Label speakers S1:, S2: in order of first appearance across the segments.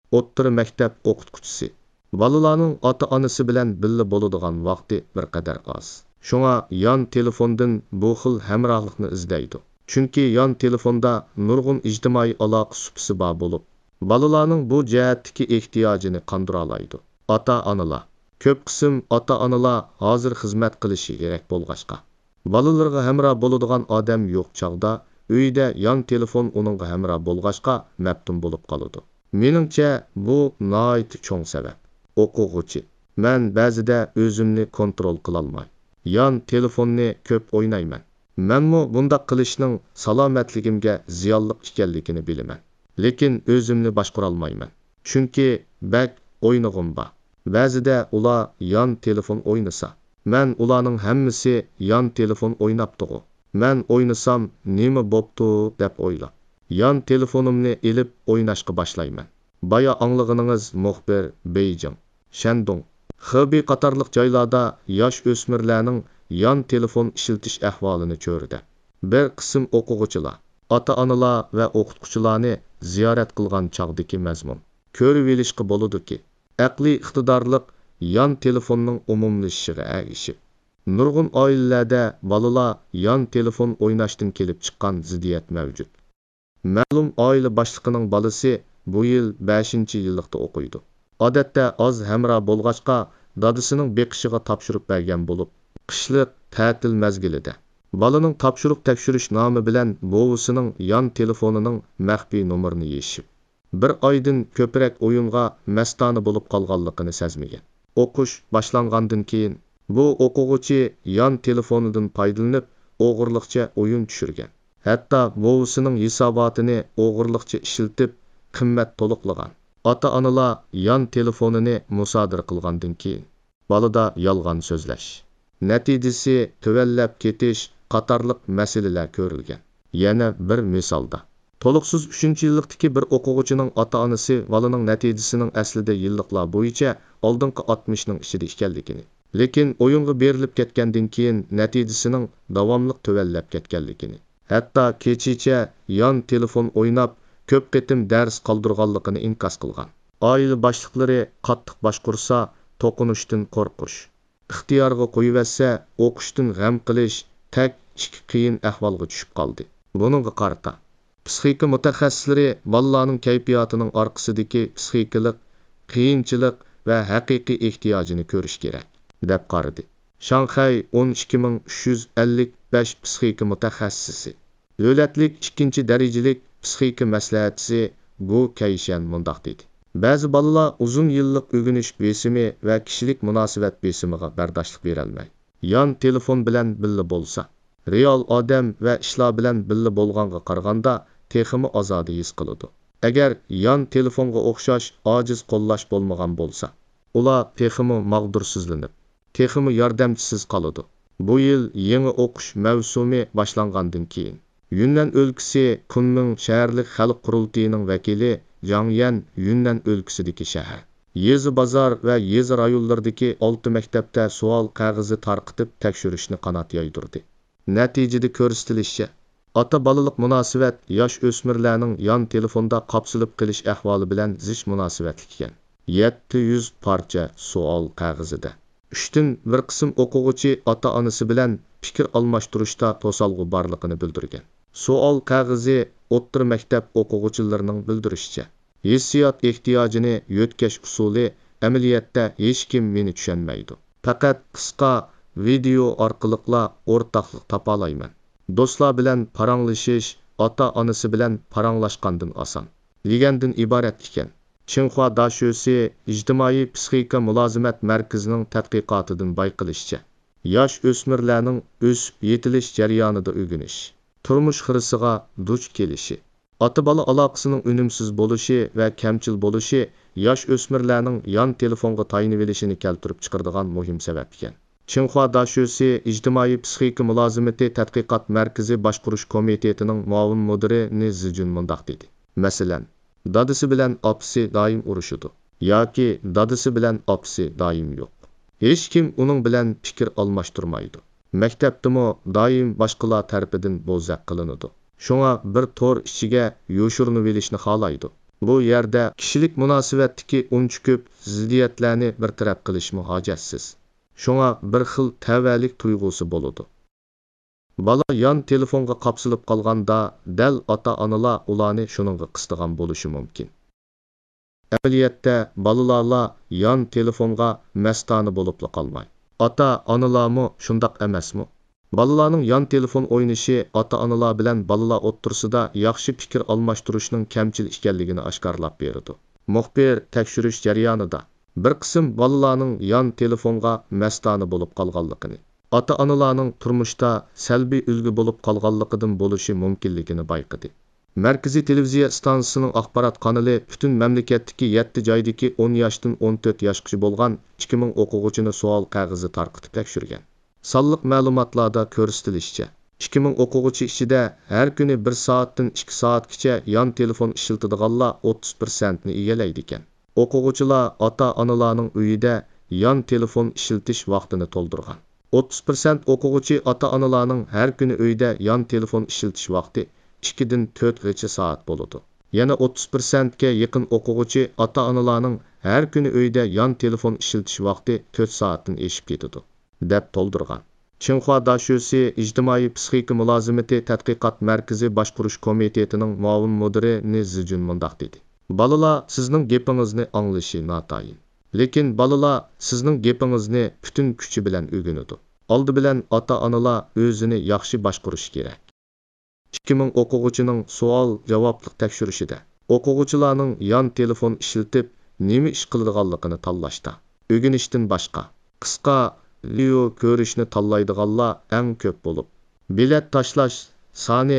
S1: o'rta maktab o'qituvchisi. Balalarning ota-onasi bilan birga bo'ladigan vaqti bir qadar oz. Shunga yon telefondan bu xil hamrohlikni izlaydi. Chunki yon telefonda nurg'un ijtimoiy aloqa supisi bor bo'lib, balalarning bu jihatdagi ehtiyojini qondira oladi. Ota-onalar ko'p qism ota-onalar hozir xizmat qilishi kerak bo'lg'achqa, balalarga hamroh bo'ladigan odam yo'q chog'da uyda yon telefon uningga hamroh bo'lg'achqa maftun bo'lib qoladi. Meningcha bu nihoyat cho'ng sabab. O'quvchi, men ba'zida o'zimni kontrol qila olmay, yon telefonni ko'p o'ynayman. Menmi bundaq qilishning salomatligimga ziyonli ekanligini bilaman. Lekin o'zimni boshqara olmayman. Chunki bak o'ynag'im bor. Ba'zida ular yon telefon o'ynasa, men ularning hammasi yon telefon o'ynabdi-ku. Men o'ynasam nima bo'pti deb o'ylab, yon telefonimni elib o'ynashga boshlayman. Baya anglag'iningіз muxbir Beijing, Shandong, Xibey qatorliq joylarda yosh o'smirlarning yon telefon ishiltish ahvolini ko'rdi. Bir qism o'quvchilar, ota-onalar va o'qituvchilarni ziyorat qilgan chog'dagi mazmun ko'rib olishga bo'ladi-ki, aqliy iqtidorliq yon telefonning umumlashishiga ergishib, nurg'un oilalarda balalar yon telefon o'ynashdan kelib chiqqan ziddiyat mavjud. Ma'lum oila boshlig'ining balasi bu yil 5-yillikda o'qiydi. Odatda oz hamroh bo'lg'achqa dadasining beqishiga topshirib bergan bo'lib, qishliq ta'til mazgilida balaning topshiriq tekshirish nomi bilan bovisining yon telefonining maxfiy nomerini yechib, bir oydan ko'proq o'yinga mastona bo'lib qolganligini sezmagan. O'qish boshlangandan keyin bu o'quvchi yon telefonidan foydalanib o'g'irliqcha o'yin tushirgan. Hatto bovisining hisobotini o'g'irliqcha ishiltib qimmat to'liqlagan. Ota-onalar yon telefonini musodir qilgandan keyin balada yolg'on so'zlash, natijasi tuvallab ketish qatorliq masalalar ko'rilgan. Yana bir misolda, to'liqsiz 3-yillikdagi bir o'quvchining ota-onasi balaning natijasining aslida yilliklar bo'yicha oldingi 60 ning ichida ekanligini, lekin o'yinga berilib ketgandan keyin natijasining davomli tuvallab ketganligini, hatto kechicha yon telefon o'ynab ko'p qitim dars qoldirganligini inkos qilgan. Oila boshliqlari qattiq boshqursa to'qinishdan qo'rqish, ixtiyorga qo'yiversa o'qishdan g'am qilish tak ikki qiyin ahvolga tushib qoldi. Buningga qarata psixika mutaxassislari bolalarning kayfiyatining orqasidagi psixikalik qiyinchilik va haqiqiy ehtiyojini ko'rish kerak deb qaradi. Shanxay 12355 psixika mutaxassisi, davlatlik 2-darajalik psixika maslahatchisi Gu Kayshan mundaq dedi. Ba'zi bolalar uzun yillik o'rganish besimi va kishilik munosabat besimiga bardoshlik bera olmaydi. Yon telefon bilan birga bo'lsa, real odam va ishlar bilan birga bo'lganga qaraganda texmi ozodi his qiladi. Agar yon telefonga o'xshash ojiz qo'llash bo'lmagan bo'lsa, ular texmi mag'dursizlanib, texmi yordamchisiz qoladi. Bu yil yangi o'qish mavsumi boshlangandan keyin Yunnan o'lkasi Kunming shaharlik xalq qurultiyining vakili Zhang Yan Yunnan o'lkasidagi shahar, yezi bozor va yezi rayonlardagi 6 maktabda savol qog'ozi tarqitib tekshirishni qanot yoydirdi. Natijada ko'rsatilishicha, ota-bolalik munosabat yosh o'smirlarning yon telefonda qopsilib qilish ahvoli bilan zich munosabatli ekan. 700 parcha savol qog'ozida 3dan bir qism o'quvchi ota-onasi bilan fikr almashtirishda to'salg'u borligini bildirgan. Savol qog'ozi o'rta maktab o'quvchilarining bildirishicha, hissiyot ehtiyojini yo'tkash usuli amaliyotda hech kim meni tushunmaydi. Faqat qisqa video orqali o'rtoqlik topa olmayman. Do'stlar bilan paranglashish ota-onasi bilan paranglashgandan oson degandan iborat ekan. Chinxua dashosi ijtimoiy psixika mulozimat markazining tadqiqotidan bayqilishicha, yosh o'smirlarning o'sib yetilish jarayonida o'rganish, turmush xirisiga duch kelishi, ota-bola aloqasining unumsiz bo'lishi va kamchil bo'lishi yosh o'smirlarning yon telefonga tayinib olishini keltirib chiqaradigan muhim sabab ekan. Chinxua dashosi ijtimoiy psixika mulozimati tadqiqot markazi boshqarish komitetining muavin mudiri Ni Zijun mundaq dedi. Masalan, dadasi bilan opasi doim urushadi yoki dadasi bilan opasi doim yo'q. Hech kim uning bilan fikr almashtirmaydi. Maktabdimi doim boshqalar tarafidan bo'zaq qilinadi. Shunga bir to'r ichiga yo'shirinib olishni xohlaydi. Bu yerda kishilik munosabatdagi uncha ko'p ziddiyatlarni bartaraf qilishmi hojatsiz. Shunga bir xil tavallik tuyg'usi bo'ladi. Bola yon telefonga qapsilib qolganda dal ota-onalar ularni shuningga qistigan bo'lishi mumkin. Amaliyotda bolalar yon telefonga mastona bo'lib qolmaydi. Ota-onalarmi shundoq emasmi? Bolalarning yon telefon o'ynashi ota-onalar bilan bolalar o'ttirsida yaxshi fikr almashtirishning kamchil ekanligini oshkorlab beradi. Muxbir tekshirish jarayonida bir qism bolalarning yon telefonga mastona bo'lib qolganligini, ota-onalarning turmushda salbiy ulgu bo'lib qolganligidan bo'lishi mumkinligini bayqadi. Markaziy televiziya stansiyasining axborot kanali butun mamlakatdagi 7 joydagi 10 yoshdan 14 yoshgacha bo'lgan 2000 o'quvchini savol qog'ozi tarqatib tekshirgan. Sonliq ma'lumotlarda ko'rsatilishicha, 2000 o'quvchi ichida har kuni 1 soatdan 2 soatgacha yon telefon ishlatadiganlar 31% ni egallaydi ekan. O'quvchilar ota-onalarning uyida yon telefon ishlatish vaqtini to'ldirgan. 30% o'quvchi ota-onalarning har kuni uyda yon telefon ishlatish vaqti 2 dan 4 gacha soat bo'ladi. Yana 30% ga yaqin o'quvchi ota-onalarning har kuni uyda yon telefon ishlatish vaqti 4 soatdan oshib ketadi, deb to'ldirgan. Xinhua Dashusi ijtimoiy psixika mulozimati tadqiqot markazi boshqarish komitetining muavin mudiri Ni Zijun mundaq dedi. Bolalar sizning gapingizni anglashi notayin. Lekin bolalar sizning gapingizni butun kuchi bilan o'rganadi. Oldi bilan ota-onalar o'zini yaxshi boshqarish kerak. 2000 o'quvchining savol-javoblik tekshirishida o'quvchilarning yon telefon ishlatib nima ish qiladiganligini tanlashda o'rganishdan boshqa qisqa video ko'rishni tanlaydiganlar eng ko'p bo'lib, bilet tashlash soni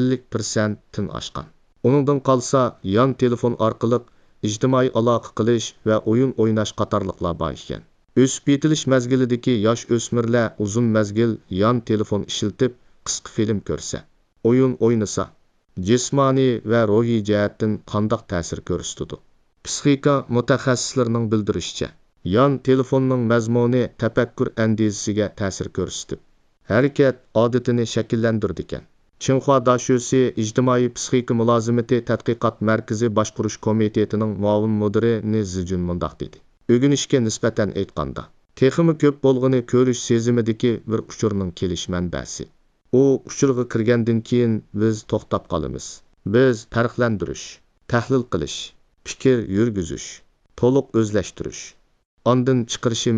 S1: 50% tin oshgan. Uningdan qolsa yon telefon orqali ijtimoiy aloqa qilish va o'yin o'ynash qatorliqlar bor ekan. O'sib yetilish mazgilidagi yosh o'smirlar uzun mazgil yon telefon ishlatib qisqa film ko'rsa, o'yin o'ynasa, jismoniy va ruhiy jihatdan qanday ta'sir ko'rsatadi? Psixika mutaxassislarining bildirishicha, yon telefonning mazmuni tafakkur andizasiga ta'sir ko'rsatib, harakat odatini shakllantirdi ekan. Xinhua Dashusi ijtimoiy psixika mulozimati tadqiqot markazi boshqarish komitetining muavin mudiri Ni Zijun mundaq dedi. O'rganishga nisbatan aytganda, texmi ko'p bo'lg'ini ko'rish sezimidagi bir uchurning kelish manbasi. U uchurga kirgandan keyin biz to'xtab qolamiz. Biz farqlantirish, tahlil qilish, fikr yurgizish, to'liq o'zlashtirish, ondan chiqarishimiz